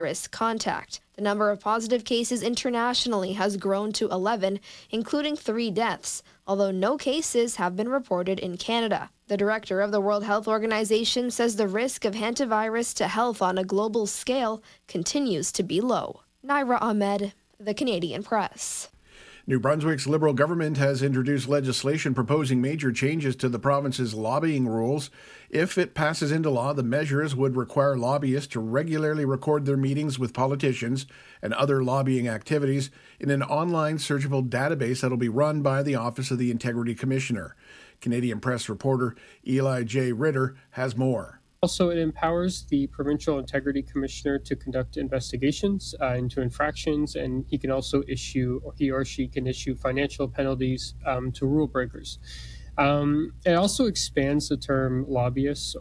contact. The number of positive cases internationally has grown to 11, including 3 deaths, although no cases have been reported in Canada. The director of the World Health Organization says the risk of hantavirus to health on a global scale continues to be low. Naira Ahmed, The Canadian Press. New Brunswick's Liberal government has introduced legislation proposing major changes to the province's lobbying rules. If it passes into law, the measures would require lobbyists to regularly record their meetings with politicians and other lobbying activities in an online searchable database that will be run by the Office of the Integrity Commissioner. Canadian Press reporter Eli J. Ritter has more. Also, it empowers the Provincial Integrity Commissioner to conduct investigations into infractions, and he or she can issue financial penalties to rule breakers. It also expands the term lobbyists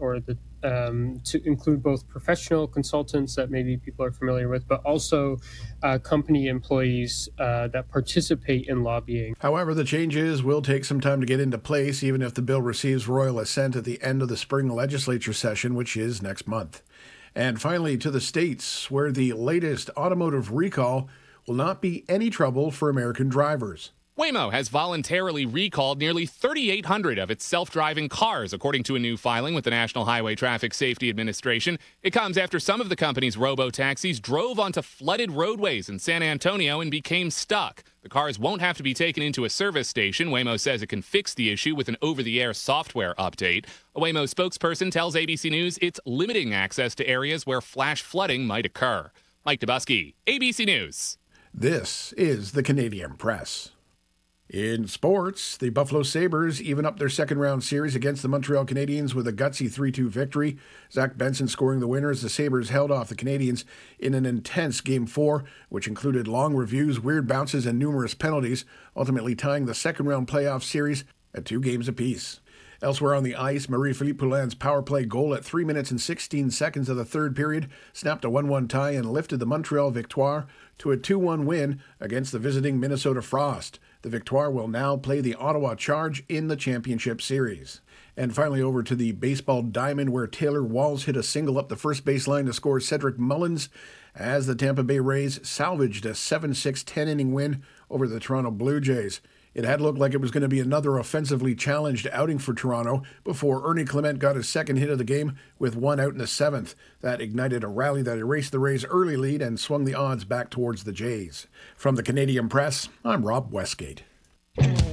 to include both professional consultants that maybe people are familiar with, but also company employees that participate in lobbying. However, the changes will take some time to get into place, even if the bill receives royal assent at the end of the spring legislature session, which is next month. And finally, to the States, where the latest automotive recall will not be any trouble for American drivers. Waymo has voluntarily recalled nearly 3,800 of its self-driving cars, according to a new filing with the National Highway Traffic Safety Administration. It comes after some of the company's robo-taxis drove onto flooded roadways in San Antonio and became stuck. The cars won't have to be taken into a service station. Waymo says it can fix the issue with an over-the-air software update. A Waymo spokesperson tells ABC News it's limiting access to areas where flash flooding might occur. Mike Dubusky, ABC News. This is the Canadian Press. In sports, the Buffalo Sabres even up their second-round series against the Montreal Canadiens with a gutsy 3-2 victory. Zach Benson scoring the winner as the Sabres held off the Canadiens in an intense Game 4, which included long reviews, weird bounces, and numerous penalties, ultimately tying the second-round playoff series at 2 games apiece. Elsewhere on the ice, Marie-Philippe Poulin's power play goal at 3 minutes and 16 seconds of the third period snapped a 1-1 tie and lifted the Montreal Victoire to a 2-1 win against the visiting Minnesota Frost. The Victoire will now play the Ottawa Charge in the championship series. And finally over to the baseball diamond, where Taylor Walls hit a single up the first baseline to score Cedric Mullins as the Tampa Bay Rays salvaged a 7-6 10-inning win over the Toronto Blue Jays. It had looked like it was going to be another offensively challenged outing for Toronto before Ernie Clement got his second hit of the game with 1 out in the 7th. That ignited a rally that erased the Rays' early lead and swung the odds back towards the Jays. From the Canadian Press, I'm Rob Westgate.